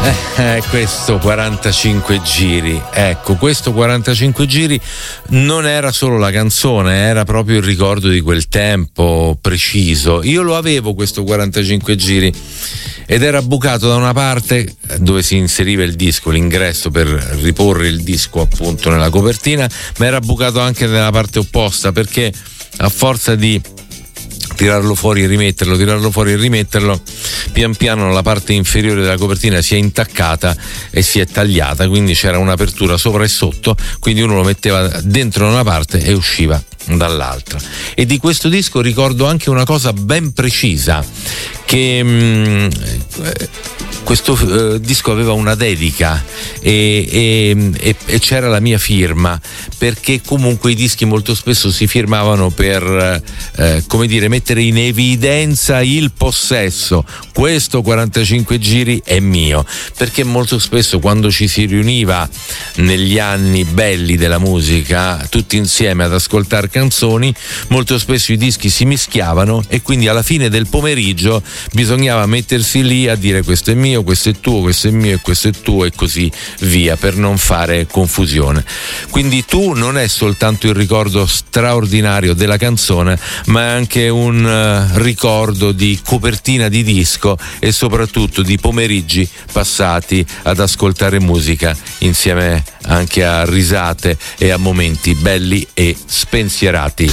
Questo 45 giri, ecco, questo 45 giri non era solo la canzone, era proprio il ricordo di quel tempo preciso. Io lo avevo questo 45 giri ed era bucato da una parte dove si inseriva il disco, l'ingresso per riporre il disco appunto nella copertina, ma era bucato anche nella parte opposta, perché a forza di tirarlo fuori e rimetterlo, pian piano la parte inferiore della copertina si è intaccata e si è tagliata, quindi c'era un'apertura sopra e sotto, quindi uno lo metteva dentro da una parte e usciva dall'altra. E di questo disco ricordo anche una cosa ben precisa, che questo disco aveva una dedica e c'era la mia firma, perché comunque i dischi molto spesso si firmavano per mettere in evidenza il possesso. Questo 45 giri è mio, perché molto spesso quando ci si riuniva negli anni belli della musica tutti insieme ad ascoltare canzoni, molto spesso i dischi si mischiavano e quindi alla fine del pomeriggio bisognava mettersi lì a dire: questo è mio, questo è tuo, questo è mio e questo è tuo, e così via, per non fare confusione. Quindi tu non è soltanto il ricordo straordinario della canzone, ma è anche un ricordo di copertina di disco e soprattutto di pomeriggi passati ad ascoltare musica insieme anche a risate e a momenti belli e spensierati.